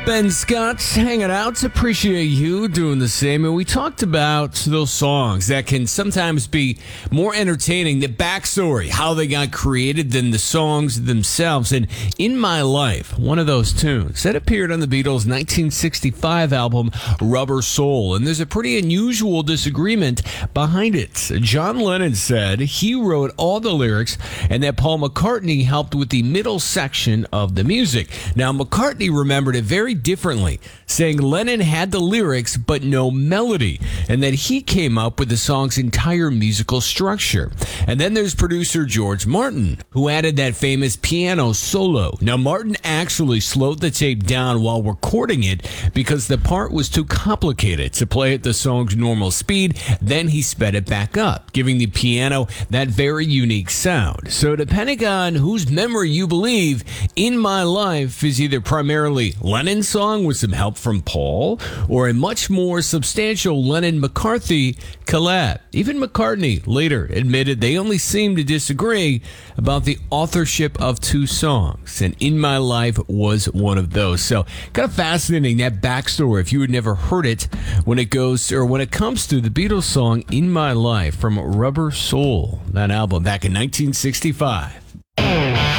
Ben Scott hanging out. Appreciate you doing the same. And we talked about those songs that can sometimes be more entertaining, the backstory, how they got created, than the songs themselves. And In My Life, one of those tunes, that appeared on the Beatles' 1965 album, Rubber Soul. And there's a pretty unusual disagreement behind it. John Lennon said he wrote all the lyrics and that Paul McCartney helped with the middle section of the music. Now, McCartney remembered it very differently, saying Lennon had the lyrics but no melody, and that he came up with the song's entire musical structure. And then there's producer George Martin, who added that famous piano solo. Now, Martin actually slowed the tape down while recording it because the part was too complicated to play at the song's normal speed. Then he sped it back up, giving the piano that very unique sound. So depending on whose memory you believe, In My Life is either primarily Lennon's song with some help from Paul, or a much more substantial Lennon-McCarthy collab. Even McCartney later admitted they only seemed to disagree about the authorship of two songs, and In My Life was one of those. So kind of fascinating, that backstory, if you had never heard it, when it comes to the Beatles song In My Life from Rubber Soul, that album back in 1965.